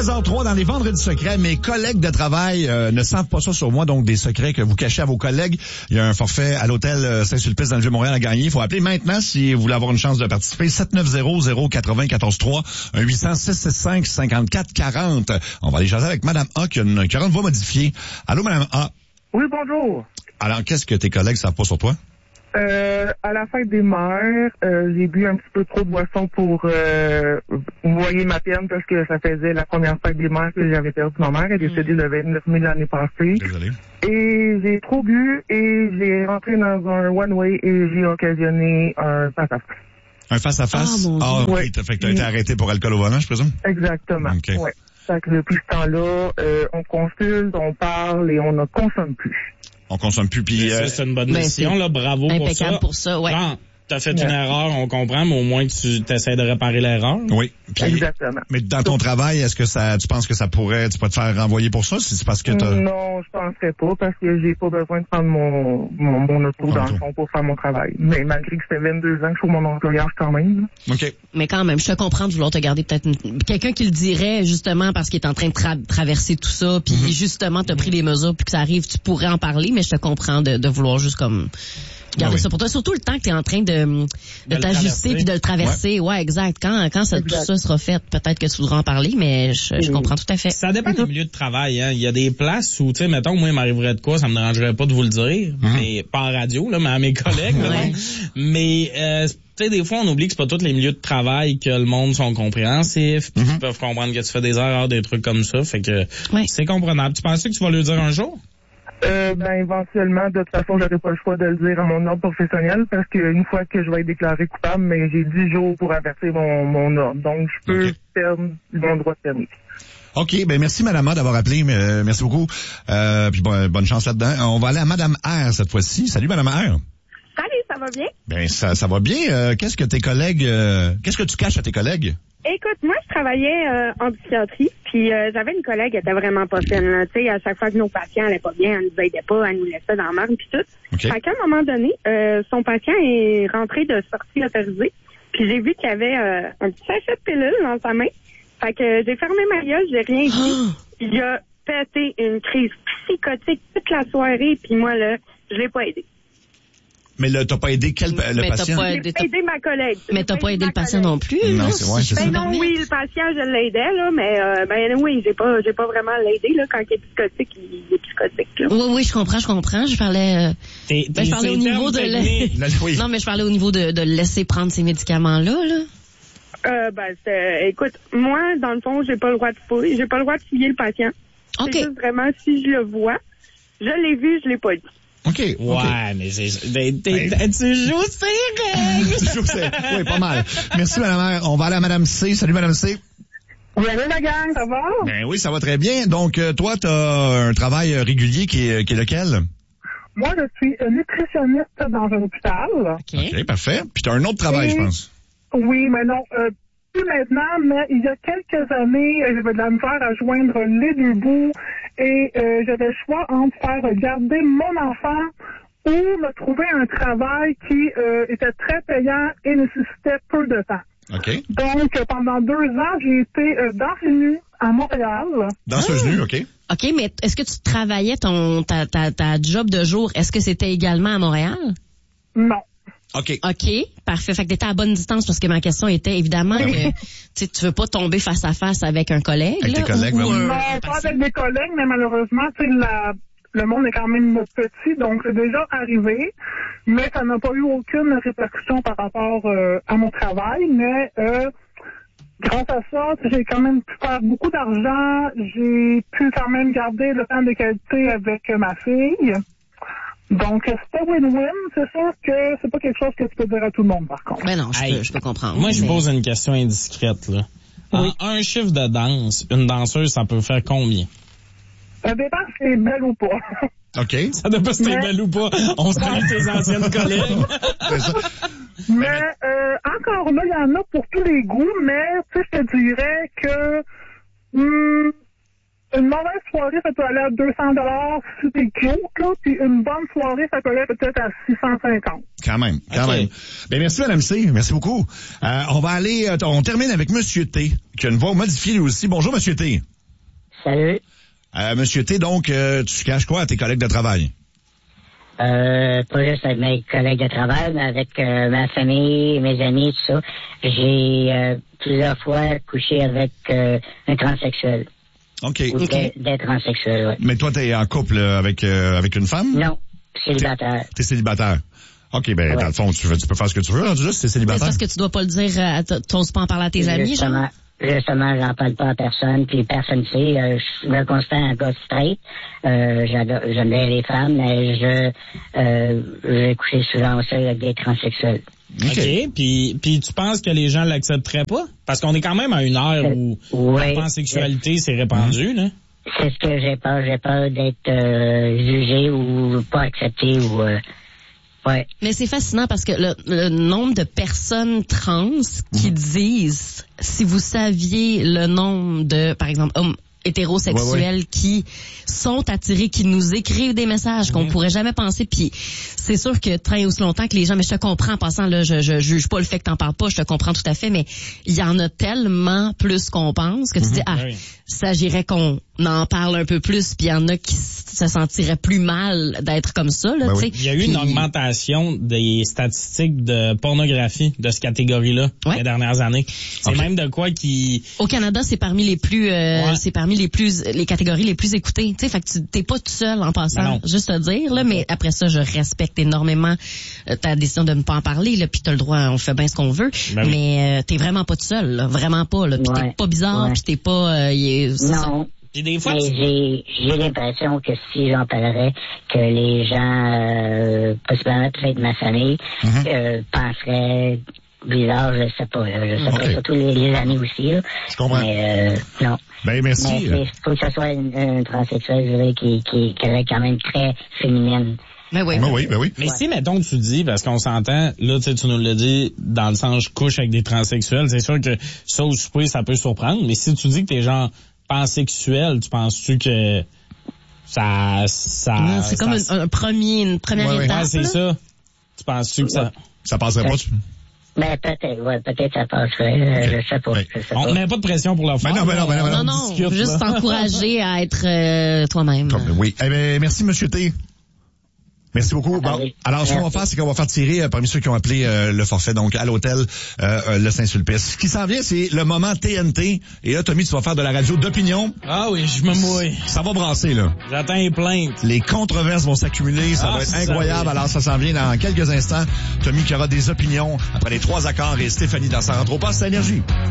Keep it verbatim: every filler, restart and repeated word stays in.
seize heures zéro trois dans les vendredis secrets. Mes collègues de travail euh, ne savent pas ça sur moi, donc des secrets que vous cachez à vos collègues. Il y a un forfait à l'hôtel Saint-Sulpice dans le Vieux-Montréal à gagner. Il faut appeler maintenant si vous voulez avoir une chance de participer. sept neuf zéro zéro quatre zéro un quatre trois, un huit cents six six cinq cinquante-quatre quarante. On va aller jaser avec Madame A qui a une, qui a une voix modifiée. Allô, Madame A. Oui, bonjour. Alors, qu'est-ce que tes collègues savent pas sur toi? Euh, à la fête des mères, euh, j'ai bu un petit peu trop de boisson pour euh, noyer ma peine parce que ça faisait la première fête des mères que j'avais perdu ma mère. Elle est décédée le vingt-neuf mai l'année passée. Désolé. Et j'ai trop bu et j'ai rentré dans un one-way et j'ai occasionné un face-à-face. Un face-à-face? Ah, mon Dieu. Ah, ok. Ouais. T'as fait que t'as été arrêté pour alcool au volant, je présume? Exactement. Ok. Ouais. Fait que depuis ce temps-là, euh, on consulte, on parle et on ne consomme plus. On consomme plus, puis... Ça, Euh, c'est une bonne ben, décision, c'est là. Bravo pour ça. impeccable pour ça, ouais. Quand t'as fait une Ouais. erreur, on comprend, mais au moins tu t'essaies de réparer l'erreur. oui. Puis, Exactement. mais dans ton travail, est-ce que ça, tu penses que ça pourrait, tu peux te faire renvoyer pour ça? Si c'est parce que t'as... Non, je penserais pas parce que j'ai pas besoin de prendre mon, mon, mon auto Ton dans auto. le fond pour faire mon travail. Mais malgré que ça fait vingt-deux ans que je suis mon employeur quand même. OK. Mais quand même, je te comprends de vouloir te garder peut-être une... quelqu'un qui le dirait justement parce qu'il est en train de tra- traverser tout ça, puis Mm-hmm. justement t'as pris les mesures, puis que ça arrive, tu pourrais en parler, mais je te comprends de, de vouloir juste comme garder Ah oui. ça pour toi. Surtout le temps que t'es en train de, de, le t'ajuster traverser. puis de le traverser. Ouais, exact. Quand quand ça, tout Exact. ça sera fait, peut-être que tu voudras en parler, mais je, je Oui. comprends tout à fait. Ça dépend des milieux de travail, hein. Il y a des places où, tu sais, mettons, moi, il m'arriverait de quoi, ça me dérangerait pas de vous le dire, mais pas en radio, là, mais à mes collègues, Ouais. mettons. Mais, euh, tu sais, des fois, on oublie que c'est pas tous les milieux de travail que le monde sont compréhensifs, puis qu'ils peuvent comprendre que tu fais des erreurs, des trucs comme ça, fait que Ouais. c'est comprenable. Tu pensais que tu vas le dire un jour? Euh, ben éventuellement, de toute façon, j'aurai pas le choix de le dire à mon ordre professionnel parce qu'une fois que je vais être déclaré coupable, mais j'ai dix jours pour avertir mon, mon ordre. Donc, je peux Ok. perdre mon droit de permis. OK, ben merci Madame A d'avoir appelé, mais, euh, merci beaucoup. Euh, puis bon, bonne chance là-dedans. On va aller à Madame R cette fois-ci. Salut Madame R. Salut, ça va bien? Ben ça, ça va bien. Euh, qu'est-ce que tes collègues, euh, qu'est-ce que tu caches à tes collègues? Écoute, moi, je travaillais euh, en psychiatrie, puis euh, j'avais une collègue qui était vraiment pas fine. là. Tu sais, à chaque fois que nos patients allaient pas bien, elle nous aidait pas, elle nous laissait dans la marne, puis tout. OK. Fait qu'à un moment donné, euh, son patient est rentré de sortie autorisée, puis j'ai vu qu'il y avait euh, un petit sachet de pilules dans sa main. Fait que j'ai fermé ma gueule, j'ai rien dit. Il a pété une crise psychotique toute la soirée, puis moi, là, je l'ai pas aidé. Mais là, t'as pas aidé quel le Mais t'as patient? pas- J'ai J'ai pas aidé ma collègue. Mais J'ai t'as pas aidé ma le patient collègue. non plus. Non, là, c'est- ouais, si c'est je peux Ben me non, permettre. oui, le patient, je l'aidais, là, mais euh, ben oui, j'ai pas j'ai pas vraiment l'aidé, là, quand il est psychotique, il est psychotique, là. Oui, oui, je comprends, je comprends. Je parlais, euh, T'es, ben, je parlais au niveau de technique. Là, oui. non, mais je parlais au niveau de, de le laisser prendre ces médicaments-là, là. Euh, ben, c'est, écoute, moi, dans le fond, j'ai pas le droit de fouiller, j'ai pas le droit de fouiller le patient. OK. C'est juste vraiment, si je le vois, je l'ai vu, je l'ai pas dit. OK. Ouais, OK. mais c'est, t'es, t'es, Ben- tu joues ces règles. Je sais. Oui, pas mal. Merci Madame R. On va aller à Madame C. Salut Madame C. Oui, allô, la gang, ça va? Ben oui, ça va très bien. Donc, euh, toi, t'as un travail euh, régulier qui est, qui est lequel? Moi, je suis euh, nutritionniste dans un hôpital. OK. OK, parfait. Puis t'as un autre travail, Et- je pense. Oui, mais non, euh, plus maintenant, mais il y a quelques années, euh, j'avais de la misère à joindre les deux bouts et euh, j'avais le choix entre faire garder mon enfant ou me trouver un travail qui euh, était très payant et nécessitait peu de temps. OK. Donc, euh, pendant deux ans, j'ai été euh, danseuse à Montréal. Danseuse nue, OK. OK, mais est-ce que tu travaillais ton ta, ta, ta job de jour? Est-ce que c'était également à Montréal? Non. OK. OK, parfait. Fait que t'étais à bonne distance parce que ma question était évidemment que tu sais, tu veux pas tomber face à face avec un collègue. Avec là, tes collègues, ou, ben oui. un- Non, un pas patient. avec des collègues, mais malheureusement, tu sais, la, le monde est quand même petit, donc c'est déjà arrivé, mais ça n'a pas eu aucune répercussion par rapport euh, à mon travail, mais euh, grâce à ça, j'ai quand même pu faire beaucoup d'argent, j'ai pu quand même garder le temps de qualité avec euh, ma fille. Donc, c'était win-win. C'est sûr que c'est pas quelque chose que tu peux dire à tout le monde, par contre. Ben non, je, Hey, peux, je peux comprendre. Moi, je mais- pose une question indiscrète, là. En un chiffre de danse, une danseuse, ça peut faire combien? Ça dépend si c'est belle ou pas. OK. Ça dépend si t'es Mais- belle ou pas. On salue tes anciennes collègues. C'est ça. Mais euh, encore là, il y en a pour tous les goûts, mais tu sais, je te dirais que hum, une mauvaise soirée, ça peut aller à deux cents dollars si t'es cute, là, puis une bonne soirée, ça peut aller peut-être à six cent cinquante. Quand même, quand OK. même. Ben merci Madame C, merci beaucoup. Euh, on va aller, euh, on termine avec Monsieur T, qui a une voix modifiée lui aussi. Bonjour Monsieur T. Salut. Euh, Monsieur T, donc, euh, tu caches quoi à tes collègues de travail? Euh, pas juste avec mes collègues de travail, mais avec euh, ma famille, mes amis, tout ça. J'ai euh, plusieurs fois couché avec euh, un transsexuel. OK. Ou okay. Des, des transsexuels, oui. Mais toi, t'es en couple euh, avec euh, avec une femme? Non, célibataire. T'es, t'es célibataire. OK, ben, ouais. dans le fond, tu, tu peux faire ce que tu veux, rendu là, si t'es C'est célibataire. parce que tu dois pas le dire, euh, t'oses pas en parler à tes amis, Justement, genre? Justement, j'en parle pas à personne, puis personne ne sait. Euh, je me constate un gars straight. Euh, j'adore, j'aime bien les femmes, mais je, euh, j'ai couché souvent aussi avec des transsexuels. OK. OK. Puis, puis tu penses que les gens l'accepteraient pas? Parce qu'on est quand même à une heure où Ouais. la pansexualité s'est répandue, là. C'est ce que j'ai peur. J'ai peur d'être euh, jugé ou pas accepté ou... Euh, ouais. Mais c'est fascinant parce que le, le nombre de personnes trans qui Mhm. disent, si vous saviez le nombre de, par exemple, hommes hétérosexuels Ouais, ouais. qui sont attirés, qui nous écrivent des messages qu'on pourrait jamais penser. Puis c'est sûr que très aussi longtemps que les gens, mais je te comprends en passant, là, je, je juge pas le fait que t'en parles pas, je te comprends tout à fait, mais il y en a tellement plus qu'on pense que tu dis, ah, Oui. s'agirait qu'on en parle un peu plus, puis il y en a qui se sentiraient plus mal d'être comme ça, là, Ben tu sais. oui. Il y a eu une Puis- augmentation des statistiques de pornographie de cette catégorie-là Ouais. les dernières années. C'est Ok. même de quoi qui... Au Canada, c'est parmi les plus, euh, Ouais. c'est parmi les plus, les catégories les plus écoutées. Tu sais, fait que tu t'es pas tout seul en passant, Ben non. juste te dire là. Mais après ça, je respecte énormément euh, ta décision de ne pas en parler. Là, puis t'as le droit, on fait bien ce qu'on veut. Ben oui. Mais euh, t'es vraiment pas tout seul, là, vraiment pas. Là, puis Ouais. t'es pas bizarre, Ouais. puis t'es pas. Euh, y est- c'est ça. Non. Puis des fois, Mais tu- j'ai, j'ai l'impression que si j'en parlerais, que les gens, euh, possiblement peut-être ma famille, Mhm. euh, penseraient bizarre, je sais pas, là, je sais Ok. pas, surtout les, les amis aussi, là. Je comprends. Mais, euh, non. Ben, merci. Mais il faut que ce soit une, une transsexuelle, je dirais, qui, qui, qui est quand même très féminine. Ben oui. Ben oui, ben oui. Mais si, mettons, tu dis, parce qu'on s'entend, là, tu sais, tu nous l'as dit, dans le sens, je couche avec des transsexuels, c'est sûr que ça, au souper, ça peut surprendre, mais si tu dis que t'es genre pansexuel, tu penses-tu que ça... ça Non, c'est comme ça- un, un premier, une première Ouais, ouais. étape. Ouais, c'est là. ça. Tu penses-tu que ça... Ça passerait pas, tu... Ben, peut-être, ouais, peut-être ça passerait, euh, je sais pas, Oui. je sais On te pas. met pas de pression pour le faire. Ben non, ben non, ben non, ben Non, non. non, discute, juste là. t'encourager à être euh, toi-même. Comme- Oui. Eh ben, merci, Monsieur T. Merci beaucoup. Bon, Allez. alors, ce qu'on va Merci. faire, c'est qu'on va faire tirer euh, parmi ceux qui ont appelé euh, le forfait, donc à l'hôtel euh, euh, le Saint-Sulpice. Ce qui s'en vient, c'est le moment T N T. Et là, Tommy, tu vas faire de la radio d'opinion. Ah oui, je me mouille. Ça va brasser, là. J'attends les plaintes. Les controverses vont s'accumuler, ça Ah, va être ça, incroyable. oui. Alors, ça s'en vient dans quelques instants. Tommy qui aura des opinions après les trois accords et Stéphanie dans sa rentre au poste à Énergie.